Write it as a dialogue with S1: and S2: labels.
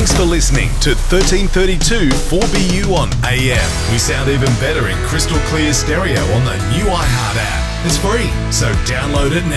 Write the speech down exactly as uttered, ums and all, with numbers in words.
S1: Thanks for listening to thirteen thirty-two four B U on A M. We sound even better in crystal clear stereo on the new iHeart app. It's free, so download it now.